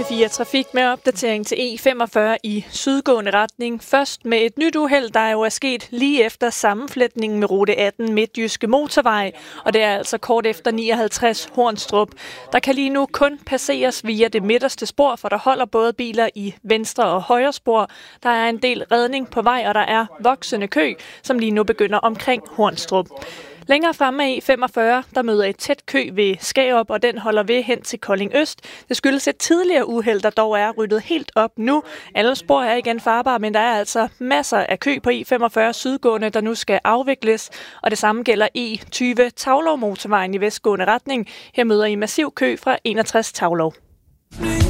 P4 Trafik med opdatering til E45 i sydgående retning. Først med et nyt uheld, der jo er sket lige efter sammenflætningen med rute 18 Midtjyske Motorvej, og det er altså kort efter 59 Hornstrup. Der kan lige nu kun passeres via det midterste spor, for der holder både biler i venstre og højre spor. Der er en del redning på vej, og der er voksende kø, som lige nu begynder omkring Hornstrup. Længere fremme af E45, der møder et tæt kø ved Skærup, og den holder ved hen til Kolding Øst. Det skyldes et tidligere uheld, der dog er ryddet helt op nu. Alle spor er igen farbare, men der er altså masser af kø på E45 sydgående, der nu skal afvikles. Og det samme gælder E20 Taulov motorvejen i vestgående retning. Her møder I massiv kø fra 61 Taulov.